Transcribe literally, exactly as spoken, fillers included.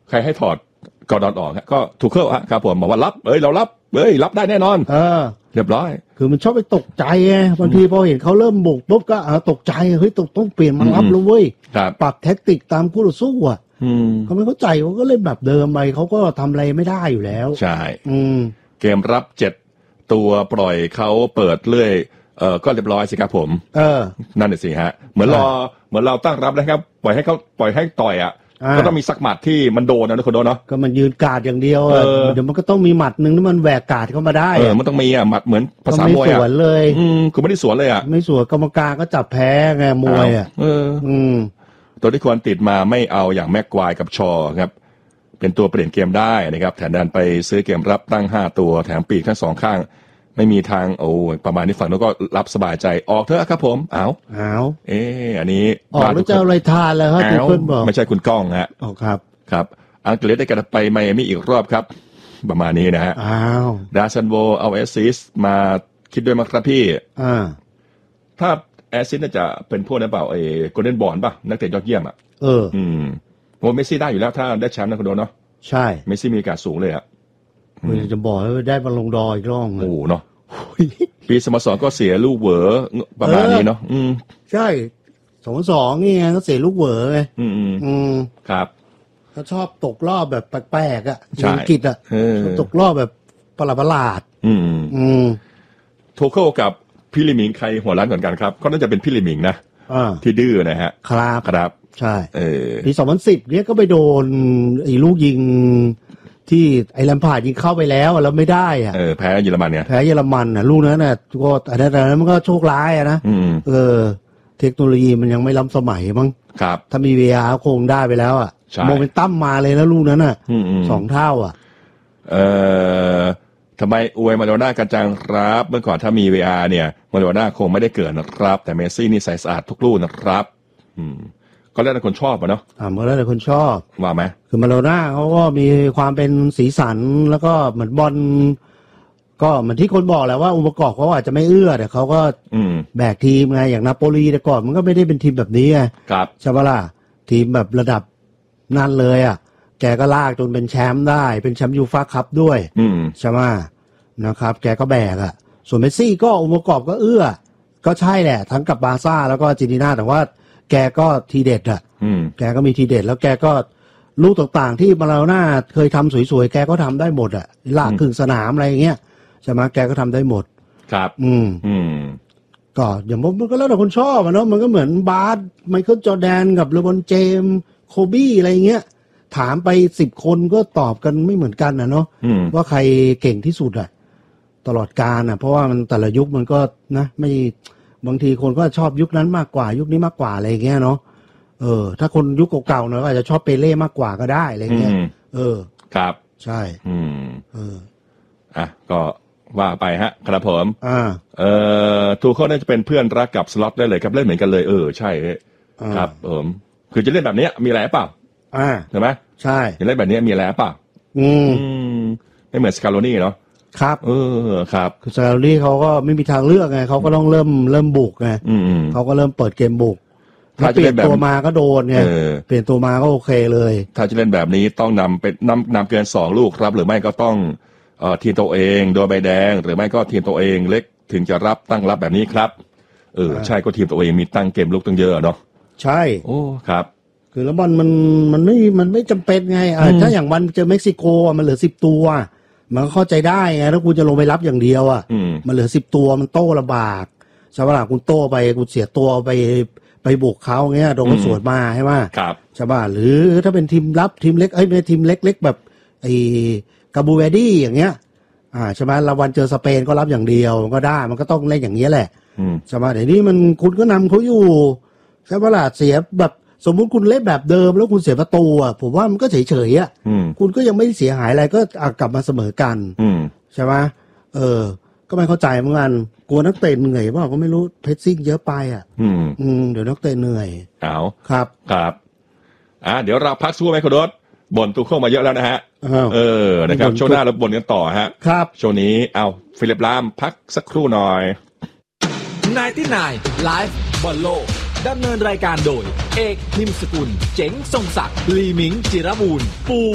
ใครให้ถอดกอร์ดอนออกก็ทูเคิลฮะครับผมบอกว่ารับเอ้ยเรารับเอ้ยรับได้แน่นอนเออเรียบร้อยคือมันชอบไปตกใจไงบางทีพอเห็นเขาเริ่มบุกปุ๊บก็เออตกใจเฮ้ยต้องต้องเปลี่ยนมารับแล้วเว้ยปรับแท็กติกตามคู่ต่อสู้อ่ะเขาไม่เข้าใจเขาก็เล่นแบบเดิมไปเขาก็ทำอะไรไม่ได้อยู่แล้วใช่เกมรับเจ็ดตัวปล่อยเขาเปิดเรื่อยเออก็เรียบร้อยสิครับผมเออนั่นแหละสิฮะเหมือนรอเหมือนเราตั้งรับนะครับปล่อยให้เขาปล่อยให้ต่อยอ่ะก็ต้องมีสักหมัดที่มันโดนนะคนโดนเนาะก็มันยืนกาดอย่างเดียวเดี๋ยวมันก็ต้องมีหมัดนึงที่มันแหวกกาดเข้ามาได้เออมันต้องมีอ่ะหมัดเหมือนภาษามวยอ่ะไม่สวนเลยอืมคือไม่ได้สวนเลยอ่ะไม่สวนกรรมการก็จับแพ้ไงมวยอ่ะเอออืมตัวที่ควรติดมาไม่เอาอย่างแม็กควายกับชอครับเป็นตัวเปลี่ยนเกมได้นะครับแถมดันไปซื้อเกมรับตั้งห้าตัวแถมปีกทั้งสองข้างไม่มีทางโอ้ประมาณนี้ฝั่งนู้นก็รับสบายใจออกเถอะครับผมเอาเอาเอออันนี้ออกแล้วจะอะไรทานแล้วครับที่เพิ่นบอกไม่ใช่คุณก้องฮะอ๋อครับครับอังกฤษได้กลับไปไมอามี่อีกรอบครับประมาณนี้นะฮะอ้าวดาซันโวเอาแอสซิสมาคิดด้วยมั้งครับพี่อ่าถ้าแอสซิสน่าจะเป็นพวกนั้นเปล่าไอ้โกลเด้นบอลป่ะนักเตะยอดเยี่ยมอ่ะเอออืมโมเมซี่ได้อยู่แล้วถ้าได้แชมป์นะคุณโดนเนาะใช่เมซี่มีโอกาสสูงเลยอ่ะคุณจะบอกว่าได้บอลลงดออีกรอบโอ้เนาะปีสโมสรก็เสียลูกเหวอประมาณนี้เนาะอืมใช่สองสองนี่ไงเขาเสียลูกเหวอไงอืมอืมครับเขาชอบตกรอบแบบแปลกๆอ่ะอังกฤษอ่ะตกรอบแบบประหลาดๆอืมอืมโทเคิลกับพี่ลิมิงใครหัวร้านเหมือนกันครับก็น่าจะเป็นพี่ลิมิงนะที่ดื้อนะฮะครับครับใช่เออปีสองพันสิบเนี่ยก็ไปโดนไอ้ลูกยิงที่ไอ้แลมพาร์ดยิงเข้าไปแล้วแล้วไม่ได้อ่ะเออแพ้เยอรมันเนี่ยแพ้เยอรมันน่ะลูกนั้นน่ะก็แต่นั้นมันก็โชคร้ายอ่ะนะเออเทคโนโลยีมันยังไม่ล้ำสมัยมั้งครับถ้ามี วี อาร์ คงได้ไปแล้วอ่ะโมเมนตัมมาเลยนะลูกนั้นน่ะสองเท่าอ่ะเออทำไมอวยมาโดน่ากันจังครับเมื่อก่อนถ้ามี วี อาร์ เนี่ยมาโดน่าคงไม่ได้เกิดนะครับแต่เมสซี่นี่ใส่สะอาดทุกลูกนะครับอืมก็แล้วแต่คนชอบอ่ะเนาะอ่าแล้วแต่คนชอบว่าไหมคือมาโดน่าเขาก็มีความเป็นสีสันแล้วก็เหมือนบอลก็เหมือนที่คนบอกแหละว่าองค์ประกอบเขาอาจจะไม่เอื้อแต่เขาก็แบกทีมไงอย่างนาโปลีแต่ก่อนมันก็ไม่ได้เป็นทีมแบบนี้ไงครับใช่ปะล่ะทีมแบบระดับนั่นเลยอ่ะแกก็ลากจนเป็นแชมป์ได้เป็นแชมป์ยูฟ่าคัพด้วยใช่ไหมนะครับแกก็แบกอ่ะส่วนเมสซี่ก็องค์ประกอบก็เอื้อก็ใช่แหละทั้งกับบาร์ซ่าแล้วก็อาร์เจนตินาแต่ว่าแกก็ทีเด็ดอ่ะแกก็มีทีเด็ดแล้วแกก็ลูกต่างๆที่มาเลาน่าเคยทำสวยๆแกก็ทำได้หมดอ่ะลากครึ่งสนามอะไรอย่างเงี้ยใช่ไหมแกก็ทำได้หมดครับอืมอืมก็อย่างมันก็แล้วแต่คนชอบอ่ะเนาะมันก็เหมือนบาสไมเคิลจอร์แดนกับเลบรอนเจมส์โคบี้อะไรเงี้ยถามไปสิบคนก็ตอบกันไม่เหมือนกันนะเนาะว่าใครเก่งที่สุดอ่ะตลอดกาลอ่ะเพราะว่ามันแต่ละยุคมันก็นะไม่บางทีคนก็ชอบยุคนั้นมากกว่ายุคนี้มากกว่าอะไรเงี้ยเนาะเออถ้าคนยุคเก่าๆหน่อยก็อาจจะชอบเปเล่มากกว่าก็ได้อะไรเงี้ยเออครับใช่อืมเอออ่ะก็ว่าไปฮะครับผมอ่าเอ่อทูเขาน่าจะเป็นเพื่อนรักกับสล็อตได้เลยครับเล่นเหมือนกันเลยเออใช่ครับผมคือจะเล่นแบบนี้มีอะไรเปล่าอ่าใช่ไหมใช่จะเล่นแบบนี้มีอะไรเปล่าอืมไม่เหมือนสกาโลนี่เนาะครับเออครับคือซารี่เขาก็ไม่มีทางเลือกไงเขาก็ต้องเริ่มเริ่มบุกไงเขาก็เริ่มเปิดเกมบุกถ้าเปลี่ยนตัวมาก็โดนไงเปลี่ยนตัวมาก็โอเคเลยถ้าจะเล่นแบบนี้ต้องนำเป็นนำนำเกินสองลูกครับหรือไม่ก็ต้องเอ่อทีมตัวเองโดยใบแดงหรือไม่ก็ทีมตัวเองเล็กถึงจะรับตั้งรับแบบนี้ครับเออใช่ก็ทีมตัวเองมีตั้งเกมลุกตั้งเยอะเนาะใช่โอ้ครับคือแล้วบอลมันมันไม่มันไม่จำเป็นไงอ่าถ้าอย่างวันเจอเม็กซิโกมันเหลือสิบตัวมันเข้าใจได้ไงถ้าคุณจะลงไปรับอย่างเดียวอ่ะมันเหลือสิบตัวมันโต้ลำบากใช่ป่ะล่ะคุณโต้ไปคุณเสียตัวไปไปบุกเขาเงี้ยโดนเขาสวนมาใช่ไหมครับใช่ป่ะหรือถ้าเป็นทีมรับทีมเล็กเอ้ยไม่ทีมเล็กๆแบบไอ้กาบูเวดี้อย่างเงี้ยอ่าใช่ไหมละวันเจอสเปนก็รับอย่างเดียวมันก็ได้มันก็ต้องเล่นอย่างเงี้ยแหละใช่ป่ะเดี๋ยวนี้มันคุณก็นำเขาอยู่ใช่ป่ะล่ะเสียแบบสมมุติคุณเล่นแบบเดิมแล้วคุณเสียประตูอ่ะผมว่ามันก็เฉยๆอ่ะคุณก็ยังไม่เสียหายอะไรก็กลับมาเสมอกันใช่ไหมเออก็ไม่เข้าใจเหมือนกันกลัวนักเตะเหนื่อยว่าก็ไม่รู้เพสซิ่งเยอะไปอ่ะอืมอืมเดี๋ยวนักเตะเหนื่อยเอาครับครับอ่าเดี๋ยวเราพักสู้ไหมคุณรถบ่นตูเข้ามาเยอะแล้วนะฮะเออนะครับช่วงหน้าเราบ่นกันต่อฮะครับช่วงนี้เอาฟิลิปลามพักสักครู่หน่อยนายที่นายไลฟ์บอลโลกดำเนินรายการโดยเอกนิมสกุลเจ๋งทรงศักดิ์ลีมิงจิรบูรณ์ปู